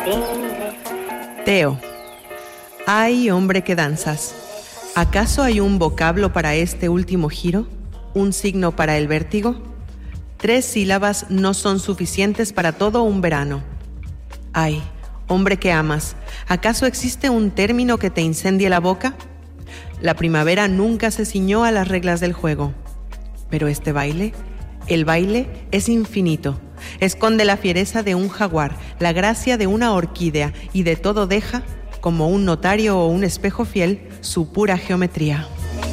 Teo. Ay, hombre que danzas. ¿Acaso hay un vocablo para este último giro? ¿Un signo para el vértigo? 3 sílabas no son suficientes para todo un verano. Ay, hombre que amas, ¿acaso existe un término que te incendie la boca? La primavera nunca se ciñó a las reglas del juego. Pero este baile, el baile es infinito. Esconde la fiereza de un jaguar, la gracia de una orquídea y de todo deja, como un notario o un espejo fiel, su pura geometría.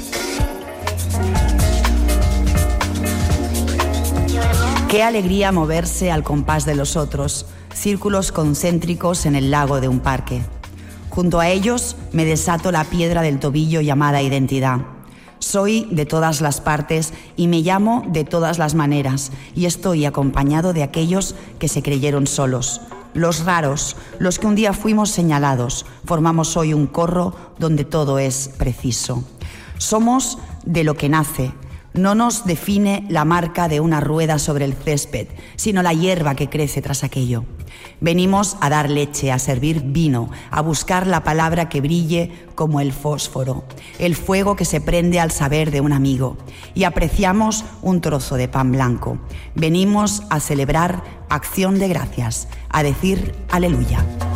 Qué alegría moverse al compás de los otros, círculos concéntricos en el lago de un parque. Junto a ellos me desato la piedra del tobillo llamada identidad. Soy de todas las partes y me llamo de todas las maneras, y estoy acompañado de aquellos que se creyeron solos. Los raros, los que un día fuimos señalados, formamos hoy un corro donde todo es preciso. Somos de lo que nace. No nos define la marca de una rueda sobre el césped, sino la hierba que crece tras aquello. Venimos a dar leche, a servir vino, a buscar la palabra que brille como el fósforo, el fuego que se prende al saber de un amigo, y apreciamos un trozo de pan blanco. Venimos a celebrar acción de gracias, a decir aleluya.